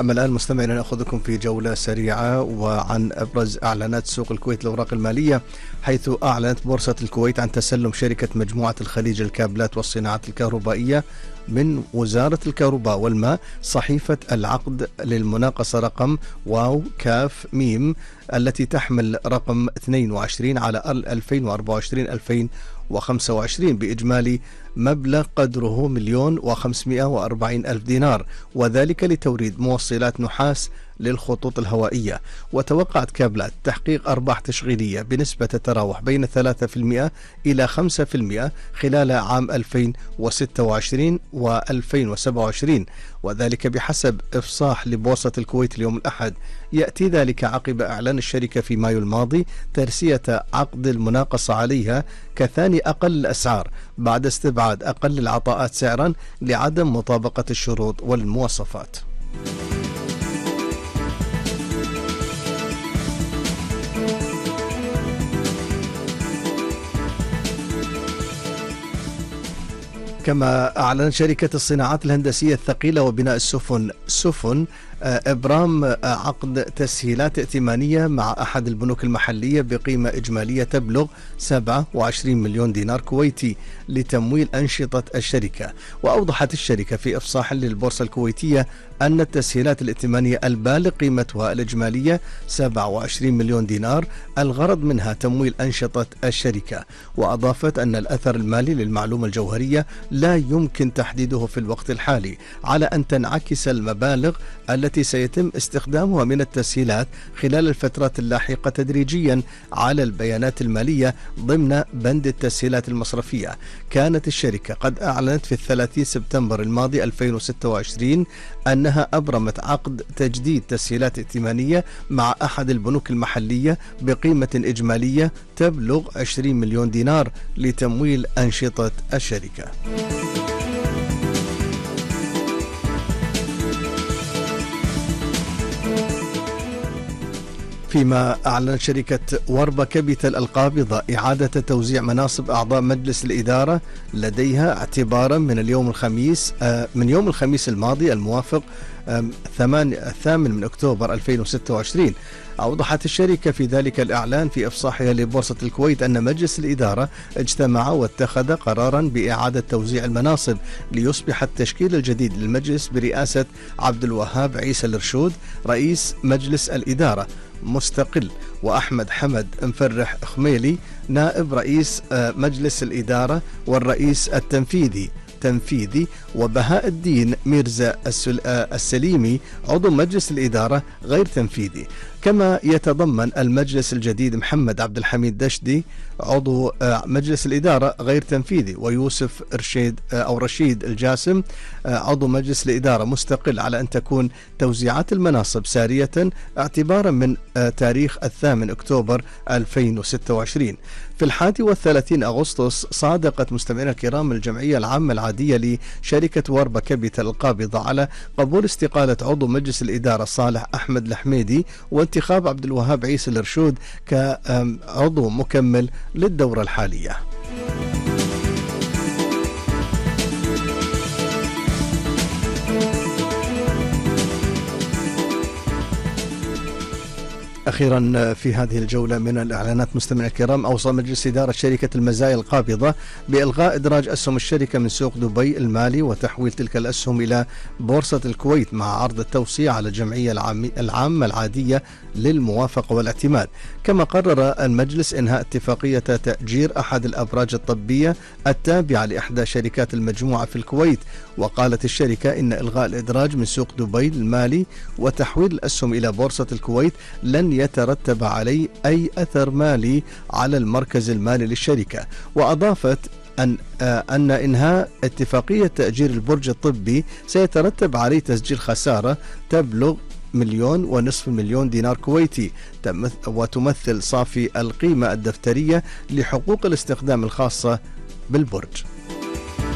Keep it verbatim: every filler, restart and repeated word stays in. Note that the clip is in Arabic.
أما الآن مستمعينا نأخذكم في جولة سريعة وعن أبرز إعلانات سوق الكويت للأوراق المالية، حيث أعلنت بورصة الكويت عن تسلم شركة مجموعة الخليج الكابلات والصناعات الكهربائية من وزارة الكهرباء والماء صحيفة العقد للمناقصة رقم واو كاف ميم التي تحمل رقم اثنين وعشرين على ألفين وأربعة وعشرين ألفين وخمسة وعشرين بإجمالي مبلغ قدره مليون وخمسمائة وأربعين ألف دينار، وذلك لتوريد موصلات نحاس للخطوط الهوائية. وتوقعت كابلات تحقيق أرباح تشغيلية بنسبة تتراوح بين ثلاثة بالمئة إلى خمسة بالمئة خلال عام ألفين وستة وعشرين وألفين وسبعة وعشرين، وذلك بحسب إفصاح لبورصة الكويت اليوم الأحد. يأتي ذلك عقب إعلان الشركة في مايو الماضي ترسية عقد المناقصة عليها كثاني أقل الأسعار بعد استبعاد أقل العطاءات سعرا لعدم مطابقة الشروط والمواصفات. كما أعلنت شركة الصناعات الهندسية الثقيلة وبناء السفن سفن إبرام عقد تسهيلات ائتمانية مع أحد البنوك المحلية بقيمة إجمالية تبلغ سبعة وعشرين مليون دينار كويتي لتمويل أنشطة الشركة. وأوضحت الشركة في إفصاح للبورصة الكويتية أن التسهيلات الائتمانية البالغ قيمتها الإجمالية سبعة وعشرين مليون دينار الغرض منها تمويل أنشطة الشركة. وأضافت أن الأثر المالي للمعلومة الجوهرية لا يمكن تحديده في الوقت الحالي، على أن تنعكس المبالغ التي سيتم استخدامها من التسهيلات خلال الفترات اللاحقة تدريجيا على البيانات المالية ضمن بند التسهيلات المصرفية. كانت الشركة قد أعلنت في الثلاثين سبتمبر الماضي ألفين وستة وعشرين أنها أبرمت عقد تجديد تسهيلات ائتمانية مع أحد البنوك المحلية بقيمة إجمالية تبلغ عشرين مليون دينار لتمويل أنشطة الشركة. فيما أعلنت شركة وربا كابيتال القابضة إعادة توزيع مناصب أعضاء مجلس الإدارة لديها اعتبارا من اليوم الخميس من يوم الخميس الماضي الموافق الثامن من أكتوبر ألفين وستة وعشرين. أوضحت الشركة في ذلك الإعلان في إفصاحها لبورصة الكويت أن مجلس الإدارة اجتمع واتخذ قرارا بإعادة توزيع المناصب ليصبح التشكيل الجديد للمجلس برئاسة عبد الوهاب عيسى الرشود رئيس مجلس الإدارة مستقل، وأحمد حمد مفرح خميلي نائب رئيس مجلس الإدارة والرئيس التنفيذي تنفيذي وبهاء الدين ميرزا السليمي عضو مجلس الإدارة غير تنفيذي. كما يتضمن المجلس الجديد محمد عبد الحميد دشدي عضو مجلس الإدارة غير تنفيذي، ويوسف رشيد أو رشيد الجاسم عضو مجلس الإدارة مستقل، على أن تكون توزيعات المناصب سارية اعتبارا من تاريخ الثامن أكتوبر ألفين وستة وعشرين. في الحادي والثلاثين أغسطس صادقت مستمعينا الكرام الجمعية العامة العادية لشركة وربا كابيتال القابضة على قبول استقالة عضو مجلس الإدارة صالح أحمد الحميدي وانتخاب عبد الوهاب عيسى الرشود كعضو مكمل للدورة الحالية. أخيرا في هذه الجولة من الإعلانات مستمعينا الكرام، أوصى مجلس إدارة شركة المزايا القابضة بإلغاء إدراج أسهم الشركة من سوق دبي المالي وتحويل تلك الأسهم إلى بورصة الكويت مع عرض التوصية على الجمعية العامة العادية للموافقة والاعتماد. كما قرر المجلس إنهاء اتفاقية تأجير أحد الأبراج الطبية التابعة لإحدى شركات المجموعة في الكويت. وقالت الشركة إن إلغاء الإدراج من سوق دبي المالي وتحويل الأسهم إلى بورصة الكويت لن يترتب عليه أي أثر مالي على المركز المالي للشركة. وأضافت أن أن إنهاء اتفاقية تأجير البرج الطبي سيترتب عليه تسجيل خسارة تبلغ مليون ونصف مليون دينار كويتي، وتمثل صافي القيمة الدفترية لحقوق الاستخدام الخاصة بالبرج.